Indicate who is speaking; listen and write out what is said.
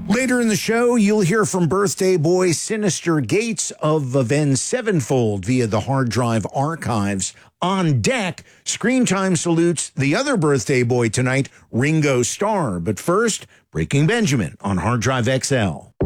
Speaker 1: Later in the show, you'll hear from birthday boy Sinister Gates of Avenged Sevenfold via the hard drive archives. On deck, Screen Time salutes the other birthday boy tonight, Ringo Starr. But first, Breaking Benjamin on Hard Drive XL.